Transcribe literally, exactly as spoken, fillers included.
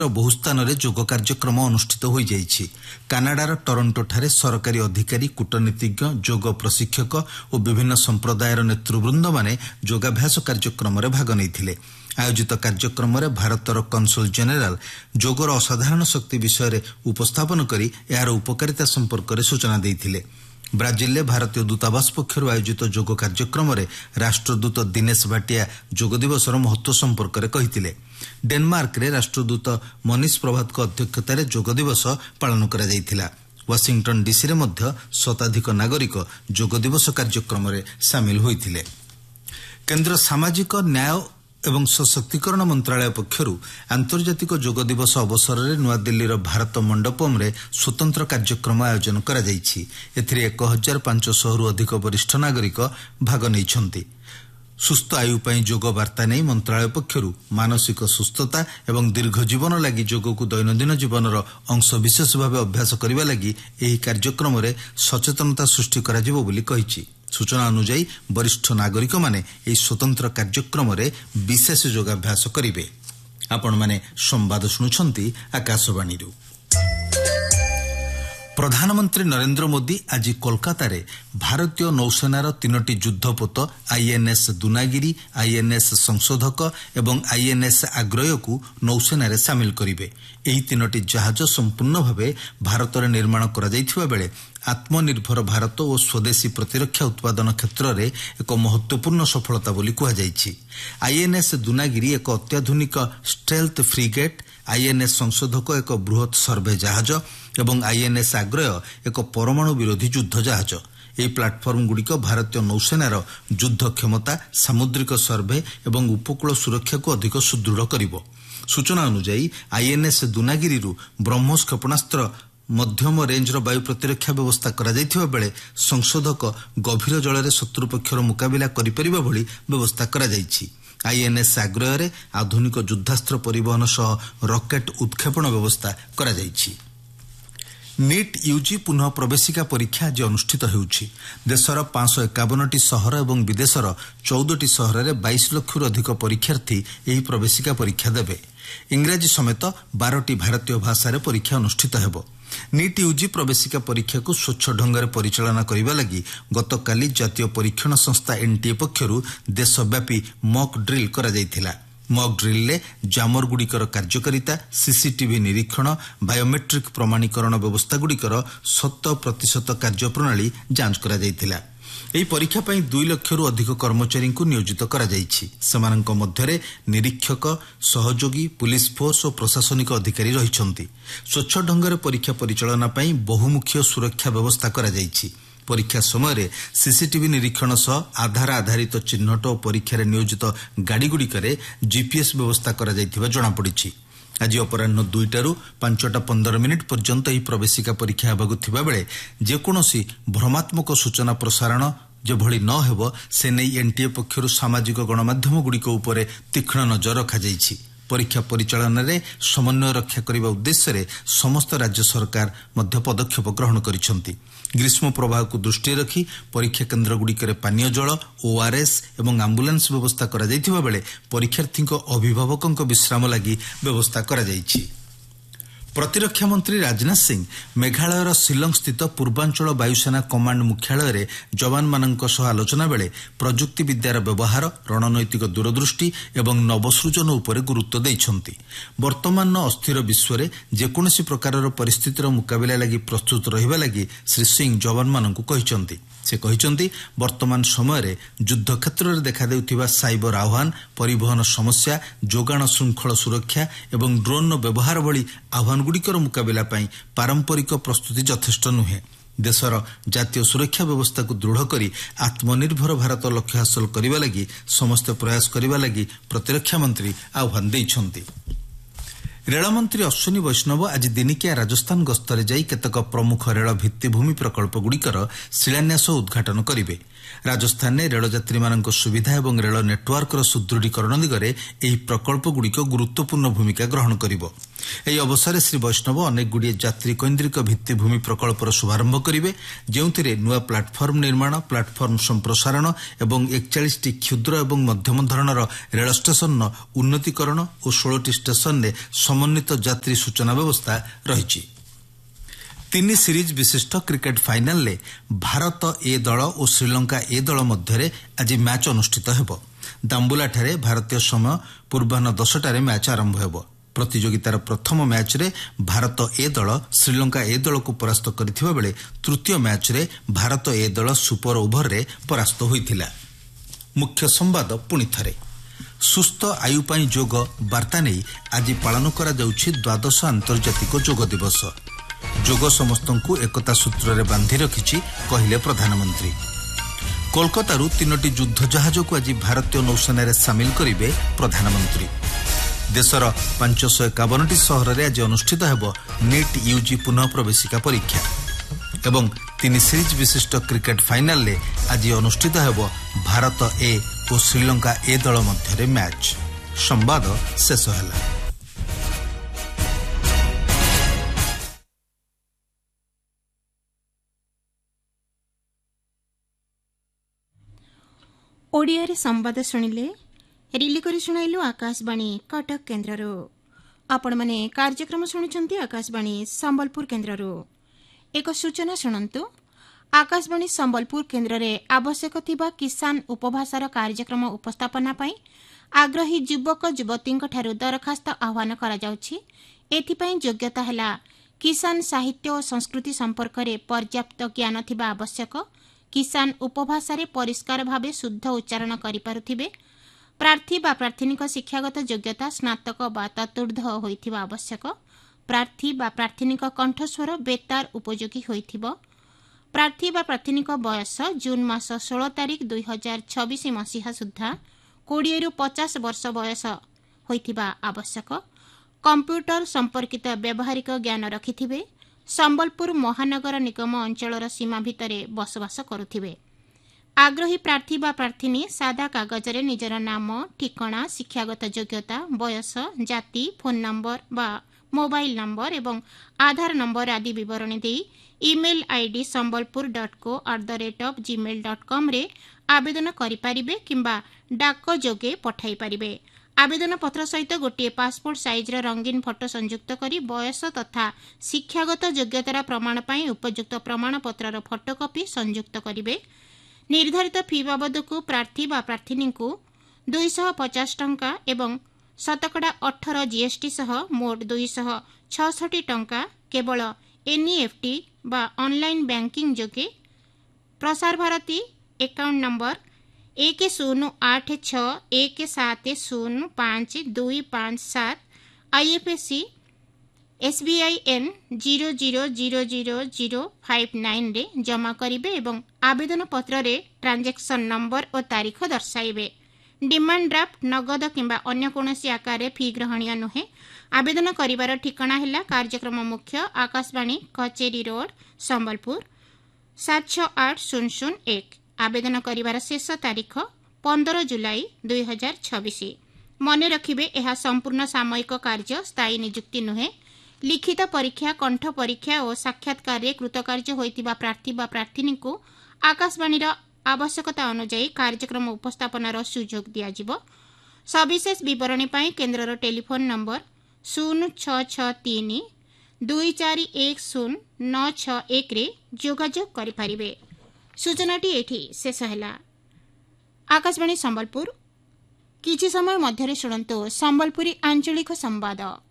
ବହୁ ସ୍ଥାନରେ ଯୋଗ କାର୍ଯ୍ୟକ୍ରମ ଅନୁଷ୍ଠିତ ହୋଇଯାଇଛି। କାନାଡାର ଟରଣ୍ଟୋଠାରେ ସରକାରୀ ଅଧିକାରୀ, କୂଟନୀତିଜ୍ଞ, ଯୋଗ ପ୍ରଶିକ୍ଷକ ଓ ବିଭିନ୍ନ ସମ୍ପ୍ରଦାୟର ନେତୃବୃନ୍ଦମାନେ ଯୋଗାଭ୍ୟାସ କାର୍ଯ୍ୟକ୍ରମରେ ଭାଗ ନେଇଥିଲେ। ଆୟୋଜିତ କାର୍ଯ୍ୟକ୍ରମରେ ଭାରତର କନସୁଲ ଜେନେରାଲ ଯୋଗର ଅସାଧାରଣ ଶକ୍ତି ବିଷୟରେ ଉପସ୍ଥାପନ କରି ଏହାର ଉପକାରିତା ସମ୍ପର୍କରେ ସୂଚନା ଦେଇଥିଲେ। ବ୍ରାଜିଲରେ ଭାରତୀୟ ଦୂତାବାସ ପକ୍ଷରୁ ଆୟୋଜିତ ଯୋଗ କାର୍ଯ୍ୟକ୍ରମରେ ରାଷ୍ଟ୍ରଦୂତ ଦିନେଶ ଭାଟିଆ ଯୋଗ ଦିବସର ମହତ୍ୱ ସମ୍ପର୍କରେ କହିଥିଲେ। ଡେନମାର୍କରେ ରାଷ୍ଟ୍ରଦୂତ ମନୀଷ ପ୍ରଭାତଙ୍କ ଅଧ୍ୟକ୍ଷତାରେ ଯୋଗ ଦିବସ ପାଳନ କରାଯାଇଥିଲା। ୱାଶିଂଟନ ଡିସିରେ ମଧ୍ୟ ଶତାଧିକ ନାଗରିକ ଯୋଗ ଦିବସ କାର୍ଯ୍ୟକ୍ରମରେ ସାମିଲ ହୋଇଥିଲେ। କେନ୍ଦ୍ର ସାମାଜିକ ନ୍ୟାୟ ଏବଂ ସଶକ୍ତିକରଣ ମନ୍ତ୍ରଣାଳୟ ପକ୍ଷରୁ ଆନ୍ତର୍ଜାତିକ ଯୋଗ ଦିବସ ଅବସରରେ ନୂଆଦିଲ୍ଲୀର ଭାରତ ମଣ୍ଡପମ୍ରେ ସ୍ୱତନ୍ତ୍ର କାର୍ଯ୍ୟକ୍ରମ ଆୟୋଜନ କରାଯାଇଛି। ଏଥିରେ ଏକ ହଜାର ପାଞ୍ଚଶହରୁ ଅଧିକ ବରିଷ୍ଠ ନାଗରିକ ଭାଗ ନେଇଛନ୍ତି। ସୁସ୍ଥ ଆୟୁ ପାଇଁ ଯୋଗ ବାର୍ତ୍ତା ନେଇ ମନ୍ତ୍ରଣାଳୟ ପକ୍ଷରୁ ମାନସିକ ସୁସ୍ଥତା ଏବଂ ଦୀର୍ଘ ଜୀବନ ଲାଗି ଯୋଗକୁ ଦୈନନ୍ଦିନ ଜୀବନର ଅଂଶବିଶେଷ ଭାବେ ଅଭ୍ୟାସ କରିବା ଲାଗି ଏହି କାର୍ଯ୍ୟକ୍ରମରେ ସଚେତନତା ସୃଷ୍ଟି କରାଯିବ ବୋଲି କହିଛି। ସୂଚନା ଅନୁଯାୟୀ ବରିଷ୍ଠ ନାଗରିକମାନେ ଏହି ସ୍ୱତନ୍ତ୍ର କାର୍ଯ୍ୟକ୍ରମରେ ବିଶେଷ ଯୋଗାଭ୍ୟାସ କରିବେ। ଆପଣମାନେ ସମ୍ବାଦ ଶୁଣୁଛନ୍ତି ଆକାଶବାଣୀରୁ। ପ୍ରଧାନମନ୍ତ୍ରୀ ନରେନ୍ଦ୍ର ମୋଦି ଆଜି କୋଲକାତାରେ ଭାରତୀୟ ନୌସେନାର ତିନୋଟି ଯୁଦ୍ଧପୋତ ଆଇଏନ୍ଏସ୍ ଦୁନାଗିରି, ଆଇଏନ୍ଏସ୍ ସଂଶୋଧକ ଏବଂ ଆଇଏନ୍ଏସ୍ ଆଗ୍ରୟକୁ ନୌସେନାରେ ସାମିଲ କରିବେ। ଏହି ତିନୋଟି ଜାହାଜ ସମ୍ପୂର୍ଣ୍ଣ ଭାବେ ଭାରତରେ ନିର୍ମାଣ କରାଯାଇଥିବା ବେଳେ ଆତ୍ମନିର୍ଭର ଭାରତ ଓ ସ୍ୱଦେଶୀ ପ୍ରତିରକ୍ଷା ଉତ୍ପାଦନ କ୍ଷେତ୍ରରେ ଏକ ମହତ୍ୱପୂର୍ଣ୍ଣ ସଫଳତା ବୋଲି କୁହାଯାଇଛି। ଆଇଏନ୍ଏସ୍ ଦୁନାଗିରି ଏକ ଅତ୍ୟାଧୁନିକ ଷ୍ଟେଲ୍ଥ ଫ୍ରିଗେଟ୍, ଆଇଏନ୍ଏସ୍ ସଂଶୋଧକ ଏକ ବୃହତ୍ ସର୍ଭେ ଜାହାଜ ଏବଂ ଆଇଏନ୍ଏସ୍ ଆଗ୍ରୟ ଏକ ପରମାଣୁ ବିରୋଧୀ ଯୁଦ୍ଧ ଜାହାଜ। ଏହି ପ୍ଲାଟଫର୍ମଗୁଡ଼ିକ ଭାରତୀୟ ନୌସେନାର ଯୁଦ୍ଧ କ୍ଷମତା, ସାମୁଦ୍ରିକ ସର୍ଭେ ଏବଂ ଉପକୂଳ ସୁରକ୍ଷାକୁ ଅଧିକ ସୁଦୃଢ଼ କରିବ। ସୂଚନା ଅନୁଯାୟୀ ଆଇଏନ୍ଏସ୍ ଦୁନାଗିରିରୁ ବ୍ରହ୍ମୋସ୍ କ୍ଷେପଣାସ୍ତ୍ର ମଧ୍ୟମ ରେଞ୍ଜର ବାୟୁ ପ୍ରତିରକ୍ଷା ବ୍ୟବସ୍ଥା କରାଯାଇଥିବା ବେଳେ ସଂଶୋଧକ ଗଭୀର ଜଳରେ ଶତ୍ରୁପକ୍ଷର ମୁକାବିଲା କରିପାରିବା ଭଳି ବ୍ୟବସ୍ଥା କରାଯାଇଛି। ଆଇଏନ୍ଏସ୍ ଆଗ୍ରୟରେ ଆଧୁନିକ ଯୁଦ୍ଧାସ୍ତ୍ର ପରିବହନ ସହ ରକେଟ୍ ଉତ୍କ୍ଷେପଣ ବ୍ୟବସ୍ଥା କରାଯାଇଛି। ନିଟ୍ ୟୁଜି ପୁନଃ ପ୍ରବେଶିକା ପରୀକ୍ଷା ଆଜି ଅନୁଷ୍ଠିତ ହେଉଛି। ଦେଶର ପାଞ୍ଚଶହ ଏକାବନଟି ସହର ଏବଂ ବିଦେଶର ଚଉଦଟି ସହରରେ ବାଇଶ ଲକ୍ଷରୁ ଅଧିକ ପରୀକ୍ଷାର୍ଥୀ ଏହି ପ୍ରବେଶିକା ପରୀକ୍ଷା ଦେବେ। ଇଂରାଜୀ ସମେତ ବାରଟି ଭାରତୀୟ ଭାଷାରେ ପରୀକ୍ଷା ଅନୁଷ୍ଠିତ ହେବ। ନିଟ୍ ୟୁଜି ପ୍ରବେଶିକା ପରୀକ୍ଷାକୁ ସ୍ୱଚ୍ଛ ଢଙ୍ଗରେ ପରିଚାଳନା କରିବା ଲାଗି ଗତକାଲି ଜାତୀୟ ପରୀକ୍ଷଣ ସଂସ୍ଥା ଏନ୍ଟିଏ ପକ୍ଷରୁ ଦେଶବ୍ୟାପୀ ମକ୍ ଡ୍ରିଲ୍ କରାଯାଇଥିଲା। ମକ୍ ଡ୍ରିଲ୍ରେ ଜାମରଗୁଡ଼ିକର କାର୍ଯ୍ୟକାରିତା, ସିସିଟିଭି ନିରୀକ୍ଷଣ, ବାୟୋମେଟ୍ରିକ୍ ପ୍ରମାଣୀକରଣ ବ୍ୟବସ୍ଥାଗୁଡ଼ିକର ଶତ ପ୍ରତିଶତ କାର୍ଯ୍ୟପ୍ରଣାଳୀ ଯାଞ୍ଚ କରାଯାଇଥିଲା। ଏହି ପରୀକ୍ଷା ପାଇଁ ଦୁଇ ଲକ୍ଷରୁ ଅଧିକ କର୍ମଚାରୀଙ୍କୁ ନିୟୋଜିତ କରାଯାଇଛି। ସେମାନଙ୍କ ମଧ୍ୟରେ ନିରୀକ୍ଷକ, ସହଯୋଗୀ, ପୁଲିସ ଫୋର୍ସ ଓ ପ୍ରଶାସନିକ ଅଧିକାରୀ ରହିଛନ୍ତି। ସ୍ୱଚ୍ଛ ଢଙ୍ଗରେ ପରୀକ୍ଷା ପରିଚାଳନା ପାଇଁ ବହୁମୁଖୀ ସୁରକ୍ଷା ବ୍ୟବସ୍ଥା କରାଯାଇଛି। ପରୀକ୍ଷା ସମୟରେ ସିସିଟିଭି ନିରୀକ୍ଷଣ ସହ ଆଧାର ଆଧାରିତ ଚିହ୍ନଟ ଓ ପରୀକ୍ଷାରେ ନିୟୋଜିତ ଗାଡ଼ିଗୁଡ଼ିକରେ ଜିପିଏସ୍ ବ୍ୟବସ୍ଥା କରାଯାଇଥିବା ଜଣାପଡ଼ିଛି। ଆଜି ଅପରାହ୍ନ ଦୁଇଟାରୁ ପାଞ୍ଚଟା ପନ୍ଦର ମିନିଟ୍ ପର୍ଯ୍ୟନ୍ତ ଏହି ପ୍ରବେଶିକା ପରୀକ୍ଷା ହେବାକୁ ଥିବାବେଳେ ଯେକୌଣସି ଭ୍ରମାତ୍ମକ ସୂଚନା ପ୍ରସାରଣ ଯେଭଳି ନ ହେବ ସେ ନେଇ ଏନ୍ଟିଏ ପକ୍ଷରୁ ସାମାଜିକ ଗଣମାଧ୍ୟମଗୁଡ଼ିକ ଉପରେ ତୀକ୍ଷ୍ଣ ନଜର ରଖାଯାଇଛି। ପରୀକ୍ଷା ପରିଚାଳନାରେ ସମନ୍ୱୟ ରକ୍ଷା କରିବା ଉଦ୍ଦେଶ୍ୟରେ ସମସ୍ତ ରାଜ୍ୟ ସରକାର ମଧ୍ୟ ପଦକ୍ଷେପ ଗ୍ରହଣ କରିଛନ୍ତି। ଗ୍ରୀଷ୍ମ ପ୍ରବାହକୁ ଦୃଷ୍ଟିରେ ରଖି ପରୀକ୍ଷା କେନ୍ଦ୍ରଗୁଡ଼ିକରେ ପାନୀୟ ଜଳ, ଓଆର୍ଏସ୍ ଏବଂ ଆମ୍ବୁଲାନ୍ସ ବ୍ୟବସ୍ଥା କରାଯାଇଥିବା ବେଳେ ପରୀକ୍ଷାର୍ଥୀଙ୍କ ଅଭିଭାବକଙ୍କ ବିଶ୍ରାମ ଲାଗି ବ୍ୟବସ୍ଥା କରାଯାଇଛି। ପ୍ରତିରକ୍ଷା ମନ୍ତ୍ରୀ ରାଜନାଥ ସିଂ ମେଘାଳୟର ଶିଲଂ ସ୍ଥିତ ପୂର୍ବାଞ୍ଚଳ ବାୟୁସେନା କମାଣ୍ଡ ମୁଖ୍ୟାଳୟରେ ଯବାନମାନଙ୍କ ସହ ଆଲୋଚନା ବେଳେ ପ୍ରଯୁକ୍ତି ବିଦ୍ୟାର ବ୍ୟବହାର, ରଣନୈତିକ ଦୂରଦୃଷ୍ଟି ଏବଂ ନବସୃଜନ ଉପରେ ଗୁରୁତ୍ୱ ଦେଇଛନ୍ତି। ବର୍ତ୍ତମାନର ଅସ୍ଥିର ବିଶ୍ୱରେ ଯେକୌଣସି ପ୍ରକାରର ପରିସ୍ଥିତିର ମୁକାବିଲା ଲାଗି ପ୍ରସ୍ତୁତ ରହିବା ଲାଗି ଶ୍ରୀ ସିଂ ଯବାନମାନଙ୍କୁ କହିଛନ୍ତି। ସେ କହିଛନ୍ତି ବର୍ତ୍ତମାନ ସମୟରେ ଯୁଦ୍ଧ କ୍ଷେତ୍ରରେ ଦେଖାଦେଉଥିବା ସାଇବର ଆହ୍ୱାନ, ପରିବହନ ସମସ୍ୟା, ଯୋଗାଣ ଶୃଙ୍ଖଳ ସୁରକ୍ଷା ଏବଂ ଡ୍ରୋନ୍ର ବ୍ୟବହାର ଭଳି ଆହ୍ୱାନଗୁଡ଼ିକର ମୁକାବିଲା ପାଇଁ ପାରମ୍ପରିକ ପ୍ରସ୍ତୁତି ଯଥେଷ୍ଟ ନୁହେଁ। ଦେଶର ଜାତୀୟ ସୁରକ୍ଷା ବ୍ୟବସ୍ଥାକୁ ଦୃଢ଼ କରି ଆତ୍ମନିର୍ଭର ଭାରତ ଲକ୍ଷ୍ୟ ହାସଲ କରିବା ଲାଗି ସମସ୍ତେ ପ୍ରୟାସ କରିବା ଲାଗି ପ୍ରତିରକ୍ଷା ମନ୍ତ୍ରୀ ଆହ୍ୱାନ ଦେଇଛନ୍ତି। ରେଳମନ୍ତ୍ରୀ ଅଶ୍ୱିନୀ ବୈଷ୍ଣବ ଆଜି ଦିନିକିଆ ରାଜସ୍ଥାନ ଗସ୍ତରେ ଯାଇ କେତେକ ପ୍ରମୁଖ ରେଳ ଭିତ୍ତିଭୂମି ପ୍ରକଳ୍ପଗୁଡ଼ିକର ଶିଳାନ୍ୟାସ ଓ ଉଦ୍ଘାଟନ କରିବେ। ରାଜସ୍ଥାନରେ ରେଳଯାତ୍ରୀମାନଙ୍କ ସୁବିଧା ଏବଂ ରେଳ ନେଟୱାର୍କର ସୁଦୃଢ଼ୀକରଣ ଦିଗରେ ଏହି ପ୍ରକଳ୍ପଗୁଡ଼ିକ ଗୁରୁତ୍ୱପୂର୍ଣ୍ଣ ଭୂମିକା ଗ୍ରହଣ କରିବ। ଏହି ଅବସରରେ ଶ୍ରୀ ବୈଷ୍ଣବ ଅନେକଗୁଡ଼ିଏ ଯାତ୍ରୀ କୈନ୍ଦ୍ରିକ ଭିତ୍ତିଭୂମି ପ୍ରକଳ୍ପର ଶୁଭାରମ୍ଭ କରିବେ, ଯେଉଁଥିରେ ନୂଆ ପ୍ଲାଟଫର୍ମ ନିର୍ମାଣ, ପ୍ଲାଟଫର୍ମ ସମ୍ପ୍ରସାରଣ ଏବଂ ଏକଚାଳିଶଟି କ୍ଷୁଦ୍ର ଏବଂ ମଧ୍ୟମ ଧରଣର ରେଳ ଷ୍ଟେସନର ଉନ୍ନତୀକରଣ ଓ ଷୋହଳଟି ଷ୍ଟେସନରେ ସମନ୍ୱିତ ଯାତ୍ରୀ ସୂଚନା ବ୍ୟବସ୍ଥା ରହିଛି। ତିନି ସିରିଜ୍ ବିଶିଷ୍ଟ କ୍ରିକେଟ୍ ଫାଇନାଲରେ ଭାରତ ଏ ଦଳ ଓ ଶ୍ରୀଲଙ୍କା ଏ ଦଳ ମଧ୍ୟରେ ଆଜି ମ୍ୟାଚ୍ ଅନୁଷ୍ଠିତ ହେବ। ଦାମ୍ବୁଲାଠାରେ ଭାରତୀୟ ସମୟ ପୂର୍ବାହ୍ନ ଦଶଟାରେ ମ୍ୟାଚ୍ ଆରମ୍ଭ ହେବ। ପ୍ରତିଯୋଗିତାର ପ୍ରଥମ ମ୍ୟାଚ୍ରେ ଭାରତ ଏ ଦଳ ଶ୍ରୀଲଙ୍କା ଏ ଦଳକୁ ପରାସ୍ତ କରିଥିବା ବେଳେ ତୃତୀୟ ମ୍ୟାଚ୍ରେ ଭାରତ ଏ ଦଳ ସୁପର ଓଭରରେ ପରାସ୍ତ ହୋଇଥିଲା। ମୁଖ୍ୟ ସମ୍ବାଦ ପୁଣି ଥରେ। ସୁସ୍ଥ ଆୟୁ ପାଇଁ ଯୋଗ ବାର୍ତ୍ତା ନେଇ ଆଜି ପାଳନ କରାଯାଉଛି ଦ୍ୱାଦଶ ଆନ୍ତର୍ଜାତିକ ଯୋଗ ଦିବସ। ଯୋଗ ସମସ୍ତଙ୍କୁ ଏକତା ସୂତ୍ରରେ ବାନ୍ଧି ରଖିଛି, କହିଲେ ପ୍ରଧାନମନ୍ତ୍ରୀ। କୋଲକାତାରୁ ତିନୋଟି ଯୁଦ୍ଧ ଜାହାଜକୁ ଆଜି ଭାରତୀୟ ନୌସେନାରେ ସାମିଲ କରିବେ ପ୍ରଧାନମନ୍ତ୍ରୀ। ଦେଶର ପାଞ୍ଚଶହ ଏକାବନଟି ସହରରେ ଆଜି ଅନୁଷ୍ଠିତ ହେବ ନିଟ୍ ୟୁଜି ପୁନଃ ପ୍ରବେଶିକା ପରୀକ୍ଷା ଏବଂ ତିନି ସିରିଜ୍ ବିଶିଷ୍ଟ କ୍ରିକେଟ୍ ଫାଇନାଲରେ ଆଜି ଅନୁଷ୍ଠିତ ହେବ ଭାରତ ଏ ଓ ଶ୍ରୀଲଙ୍କା ଏ ଦଳ ମଧ୍ୟରେ ମ୍ୟାଚ୍। ସମ୍ବାଦ ଶେଷ ହେଲା। ଓଡ଼ିଆରେ ସମ୍ବାଦ ଶୁଣିଲେ ରିଲି କରି ଶୁଣାଇଲୁ ଆକାଶବାଣୀ କଟକ କେନ୍ଦ୍ରରୁ। ଆପଣମାନେ କାର୍ଯ୍ୟକ୍ରମ ଶୁଣୁଛନ୍ତି ଆକାଶବାଣୀ ସମ୍ବଲପୁର କେନ୍ଦ୍ରରୁ। ଏକ ସୂଚନା ଶୁଣନ୍ତୁ। ଆକାଶବାଣୀ ସମ୍ବଲପୁର କେନ୍ଦ୍ରରେ ଆବଶ୍ୟକ ଥିବା କିଷାନ ଉପଭାଷାର କାର୍ଯ୍ୟକ୍ରମ ଉପସ୍ଥାପନା ପାଇଁ ଆଗ୍ରହୀ ଯୁବକ ଯୁବତୀଙ୍କଠାରୁ ଦରଖାସ୍ତ ଆହ୍ୱାନ କରାଯାଉଛି। ଏଥିପାଇଁ ଯୋଗ୍ୟତା ହେଲା କିଷାନ ସାହିତ୍ୟ ଓ ସଂସ୍କୃତି ସମ୍ପର୍କରେ ପର୍ଯ୍ୟାପ୍ତ ଜ୍ଞାନ ଥିବା ଆବଶ୍ୟକ। କିଷାନ ଉପଭାଷାରେ ପରିଷ୍କାର ଭାବେ ଶୁଦ୍ଧ ଉଚ୍ଚାରଣ କରିପାରୁଥିବେ। ପ୍ରାର୍ଥୀ ବା ପ୍ରାର୍ଥିନୀଙ୍କ ଶିକ୍ଷାଗତ ଯୋଗ୍ୟତା ସ୍ନାତକ ବା ତତୁର୍ଦ୍ଧ୍ୱ ହୋଇଥିବା ଆବଶ୍ୟକ। ପ୍ରାର୍ଥୀ ବା ପ୍ରାର୍ଥିନୀଙ୍କ କଣ୍ଠସ୍ୱର ବେତାର ଉପଯୋଗୀ ହୋଇଥିବ। ପ୍ରାର୍ଥୀ ବା ପ୍ରାର୍ଥିନୀଙ୍କ ବୟସ ଜୁନ୍ ମାସ ଷୋହଳ ତାରିଖ ଦୁଇ ହଜାର ଛବିଶ ମସିହା ସୁଦ୍ଧା କୋଡ଼ିଏରୁ ପଚାଶ ବର୍ଷ ବୟସ ହୋଇଥିବା ଆବଶ୍ୟକ। କମ୍ପ୍ୟୁଟର ସମ୍ପର୍କିତ ବ୍ୟବହାରିକ ଜ୍ଞାନ ରଖିଥିବେ। ସମ୍ବଲପୁର ମହାନଗର ନିଗମ ଅଞ୍ଚଳର ସୀମା ଭିତରେ ବସବାସ କରୁଥିବେ। ଆଗ୍ରହୀ ପ୍ରାର୍ଥୀ ବା ପ୍ରାର୍ଥିନୀ ସାଦା କାଗଜରେ ନିଜର ନାମ, ଠିକଣା, ଶିକ୍ଷାଗତ ଯୋଗ୍ୟତା, ବୟସ, ଜାତି, ଫୋନ୍ ନମ୍ବର ବା ମୋବାଇଲ୍ ନମ୍ବର ଏବଂ ଆଧାର ନମ୍ବର ଆଦି ବିବରଣୀ ଦେଇ email ID Sambalpur dot co at the rate of Gmail dot କମ୍ରେ ଆବେଦନ କରିପାରିବେ କିମ୍ବା ଡାକ ଯୋଗେ ପଠାଇ ପାରିବେ। ଆବେଦନପତ୍ର ସହିତ ଗୋଟିଏ ପାସପୋର୍ଟ ସାଇଜ୍ର ରଙ୍ଗୀନ ଫଟୋ ସଂଯୁକ୍ତ କରି ବୟସ ତଥା ଶିକ୍ଷାଗତ ଯୋଗ୍ୟତାର ପ୍ରମାଣ ପାଇଁ ଉପଯୁକ୍ତ ପ୍ରମାଣପତ୍ରର ଫଟୋକପି ସଂଯୁକ୍ତ କରିବେ। ନିର୍ଦ୍ଧାରିତ ଫି ବାବଦକୁ ପ୍ରାର୍ଥୀ ବା ପ୍ରାର୍ଥିନୀଙ୍କୁ ଦୁଇଶହ ପଚାଶ ଟଙ୍କା ଏବଂ ଶତକଡ଼ା ଅଠର ଜିଏସ୍ଟି ସହ ମୋଟ ଦୁଇଶହ ଛଅଷଠି ଟଙ୍କା କେବଳ ଏନ୍ଇଏଫ୍ଟି ବା ଅନଲାଇନ୍ ବ୍ୟାଙ୍କିଂ ଯୋଗେ ପ୍ରସାର ଭାରତୀ ଆକାଉଣ୍ଟ ନମ୍ବର ଏକ ଶୂନ ଆଠ ଛଅ ଏକ ସାତ ଶୂନ ପାଞ୍ଚ ଦୁଇ ପାଞ୍ଚ ସାତ ଆଇଏଫ୍ଏସି SBI N zero zero zero zero zero five ନାଇନ୍ରେ ଜମା କରିବେ ଏବଂ ଆବେଦନ ପତ୍ରରେ ଟ୍ରାଞ୍ଜାକ୍ସନ୍ ନମ୍ବର ଓ ତାରିଖ ଦର୍ଶାଇବେ। ଡିମାଣ୍ଡ ଡ୍ରାଫ୍ଟ ନଗଦ କିମ୍ବା ଅନ୍ୟ କୌଣସି ଆକାରରେ ଫି ଗ୍ରହଣୀୟ ନୁହେଁ। ଆବେଦନ କରିବାର ଠିକଣା ହେଲା କାର୍ଯ୍ୟକ୍ରମ ମୁଖ୍ୟ, ଆକାଶବାଣୀ, କଚେରୀ ରୋଡ, ସମ୍ବଲପୁର ସାତ ଛଅ ଆଠ ଶୂନ ଶୂନ ଏକ। ଆବେଦନ କରିବାର ଶେଷ ତାରିଖ ପନ୍ଦର ଜୁଲାଇ ଦୁଇ ହଜାର ଛବିଶ। ମନେ ରଖିବେ, ଏହା ସମ୍ପୂର୍ଣ୍ଣ ସାମୟିକ କାର୍ଯ୍ୟ, ସ୍ଥାୟୀ ନିଯୁକ୍ତି ନୁହେଁ। ଲିଖିତ ପରୀକ୍ଷା, କଣ୍ଠ ପରୀକ୍ଷା ଓ ସାକ୍ଷାତକାରରେ କୃତକାର୍ଯ୍ୟ ହୋଇଥିବା ପ୍ରାର୍ଥୀ ବା ପ୍ରାର୍ଥିନୀଙ୍କୁ ଆକାଶବାଣୀର ଆବଶ୍ୟକତା ଅନୁଯାୟୀ କାର୍ଯ୍ୟକ୍ରମ ଉପସ୍ଥାପନାର ସୁଯୋଗ ଦିଆଯିବ। ସବିଶେଷ ବିବରଣୀ ପାଇଁ କେନ୍ଦ୍ରର ଟେଲିଫୋନ୍ ନମ୍ବର ଶୂନ ଛଅ ଛଅ ତିନି ଦୁଇ ଚାରି ଏକ ଶୂନ ନଅ ଛଅ ଏକରେ ଯୋଗାଯୋଗ କରିପାରିବେ। ସୂଚନାଟି ଏଠି ଶେଷ ହେଲା। ଆକାଶବାଣୀ ସମ୍ବଲପୁର। କିଛି ସମୟ ମଧ୍ୟରେ ଶୁଣନ୍ତୁ ସମ୍ବଲପୁରୀ ଆଞ୍ଚଳିକ ସମ୍ବାଦ।